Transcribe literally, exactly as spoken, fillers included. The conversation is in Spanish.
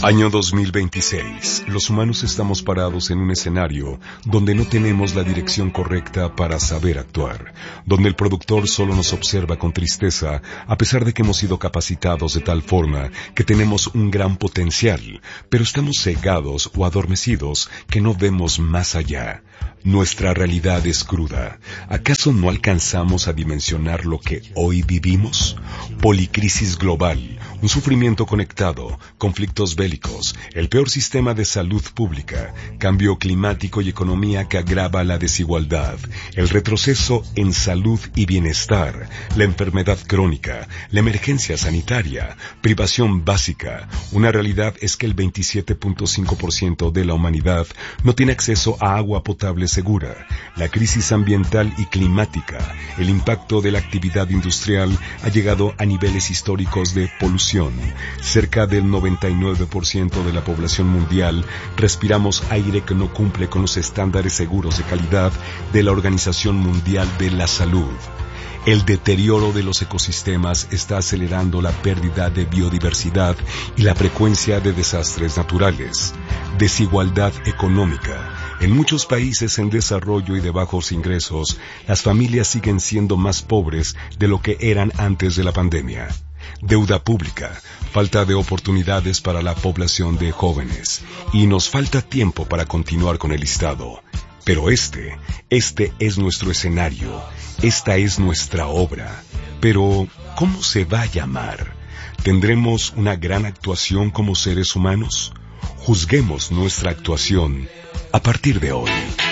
Año dos mil veintiséis. Los humanos estamos parados en un escenario donde no tenemos la dirección correcta para saber actuar, donde el productor solo nos observa con tristeza, a pesar de que hemos sido capacitados de tal forma que tenemos un gran potencial, pero estamos cegados o adormecidos que no vemos más allá. Nuestra realidad es cruda. ¿Acaso no alcanzamos a dimensionar lo que hoy vivimos? Policrisis global, un sufrimiento conectado, conflictos bélicos, el peor sistema de salud pública, cambio climático y economía que agrava la desigualdad, el retroceso en salud y bienestar, la enfermedad crónica, la emergencia sanitaria, privación básica. Una realidad es que el veintisiete punto cinco por ciento de la humanidad no tiene acceso a agua potable segura, la crisis ambiental y climática, el impacto de la actividad industrial ha llegado a niveles históricos de polución. Cerca del noventa y nueve por ciento de la población mundial respiramos aire que no cumple con los estándares seguros de calidad de la Organización Mundial de la Salud. El deterioro de los ecosistemas está acelerando la pérdida de biodiversidad y la frecuencia de desastres naturales. Desigualdad económica. En muchos países en desarrollo y de bajos ingresos, las familias siguen siendo más pobres de lo que eran antes de la pandemia. Deuda pública, falta de oportunidades para la población de jóvenes, y nos falta tiempo para continuar con el listado. Pero este, este es nuestro escenario, esta es nuestra obra. Pero, ¿cómo se va a llamar? ¿Tendremos una gran actuación como seres humanos? Juzguemos nuestra actuación a partir de hoy.